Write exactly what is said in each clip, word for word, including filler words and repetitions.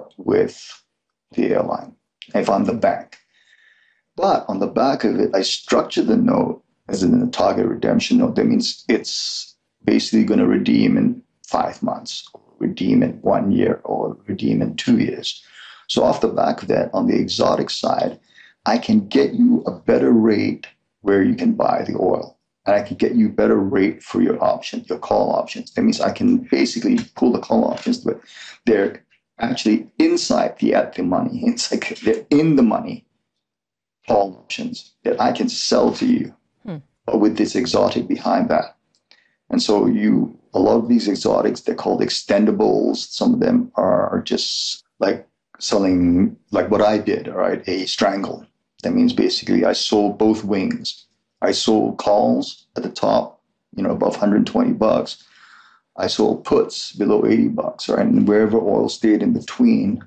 note with the airline if I'm the bank. But on the back of it, I structure the note as in a target redemption note. That means it's basically going to redeem in five months, or redeem in one year, or redeem in two years. So off the back of that, on the exotic side, I can get you a better rate where you can buy the oil. And I can get you better rate for your option, your call options. That means I can basically pull the call options, but they're actually inside the at the money. It's like they're in the money call options that I can sell to you, hmm. but with this exotic behind that. And so you, a lot of these exotics, they're called extendables. Some of them are just like selling, like what I did, all right, a strangle. That means basically I sold both wings. I sold calls at the top, you know, above one hundred twenty bucks. I sold puts below eighty bucks, right? And wherever oil stayed in between,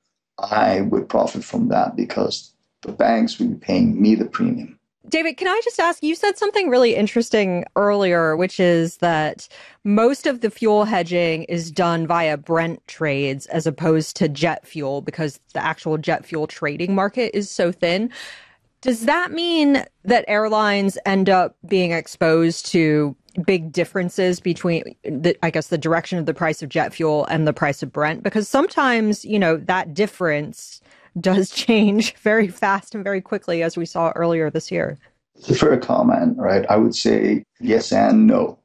I would profit from that because the banks would be paying me the premium. David, can I just ask, you said something really interesting earlier, which is that most of the fuel hedging is done via Brent trades as opposed to jet fuel because the actual jet fuel trading market is so thin. Does that mean that airlines end up being exposed to big differences between, the, I guess, the direction of the price of jet fuel and the price of Brent? Because sometimes, you know, that difference does change very fast and very quickly, as we saw earlier this year. It's a fair comment, right? I would say yes and no.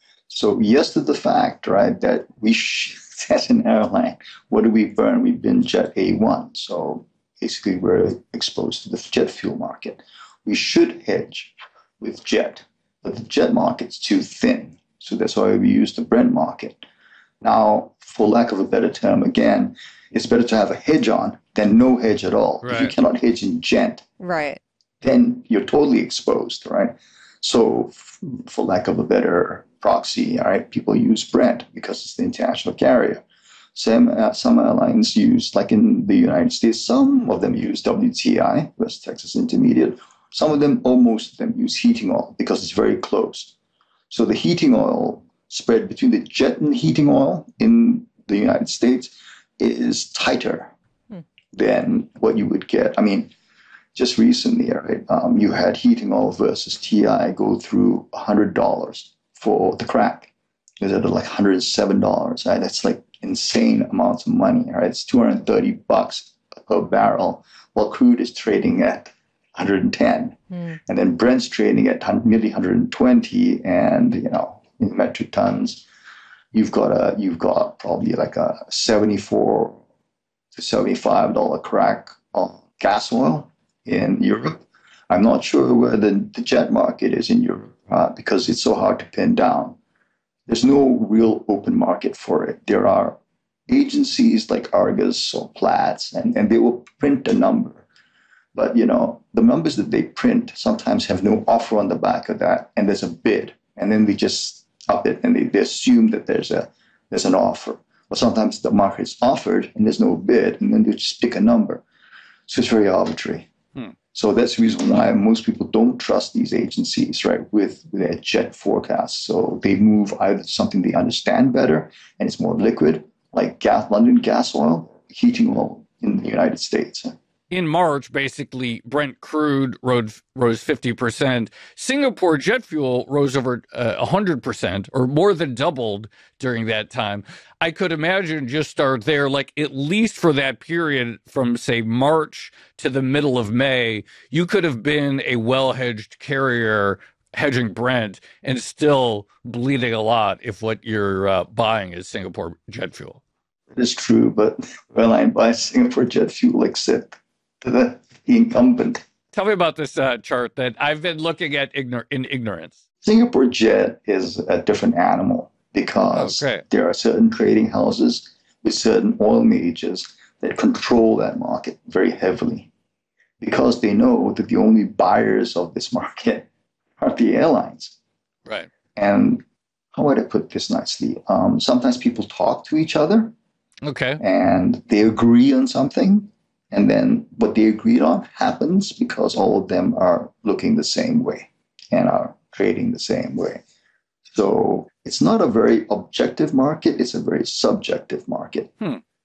So yes to the fact, right, that we, sh- as an airline, what do we burn? We burn jet A one. So basically, we're exposed to the jet fuel market. We should hedge with jet, but the jet market's too thin. So that's why we use the Brent market. Now, for lack of a better term, again, it's better to have a hedge on than no hedge at all. Right. If you cannot hedge in jet, right, then you're totally exposed, right? So f- for lack of a better proxy, all right, people use Brent because it's the international carrier. Some, uh, some airlines use, like in the United States, some of them use W T I, West Texas Intermediate. Some of them, or most of them, use heating oil because it's very close. So the heating oil spread between the jet and heating oil in the United States is tighter hmm. than what you would get. I mean, just recently, right, um, you had heating oil versus T I go through one hundred dollars for the crack. It was at like one hundred seven dollars, right? That's like insane amounts of money, right? It's two hundred thirty bucks per barrel, while crude is trading at one hundred ten. Mm. And then Brent's trading at nearly one hundred twenty, and, you know, in metric tons, you've got a you've got probably like a seventy-four to seventy-five dollar crack on gas oil in Europe. I'm not sure where the, the jet market is in Europe uh, because it's so hard to pin down. There's no real open market for it. There are agencies like Argus or Platts, and, and they will print a number. But, you know, the numbers that they print sometimes have no offer on the back of that, and there's a bid. And then they just up it, and they, they assume that there's a there's an offer. Or sometimes the market's offered, and there's no bid, and then they just pick a number. So it's very arbitrary. Hmm. So that's the reason why most people don't trust these agencies, right, with, with their jet forecasts. So they move either to something they understand better, and it's more liquid, like gas, London gas oil, heating oil in the United States. In March, basically, Brent crude rose, rose fifty percent. Singapore jet fuel rose over uh, one hundred percent, or more than doubled during that time. I could imagine just start there, like at least for that period from, say, March to the middle of May, you could have been a well-hedged carrier hedging Brent and still bleeding a lot if what you're uh, buying is Singapore jet fuel. It is true, but airline buys Singapore jet fuel except to the, the incumbent. Tell me about this uh, chart that I've been looking at ignor- in ignorance. Singapore jet is a different animal because okay. there are certain trading houses with certain oil majors that control that market very heavily because they know that the only buyers of this market are the airlines. Right. And how would I put this nicely? Um, sometimes people talk to each other. Okay. And they agree on something. And then what they agreed on happens because all of them are looking the same way and are trading the same way. So it's not a very objective market. It's a very subjective market. Hmm.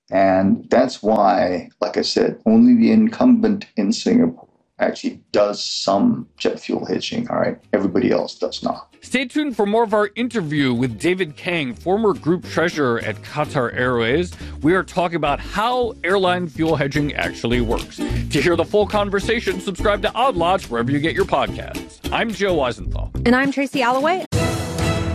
And that's why, like I said, only the incumbent in Singapore actually does some jet fuel hedging, all right? Everybody else does not. Stay tuned for more of our interview with David Kang, former group treasurer at Qatar Airways. We are talking about how airline fuel hedging actually works. To hear the full conversation, subscribe to Odd Lots wherever you get your podcasts. I'm Joe Weisenthal. And I'm Tracy Alloway.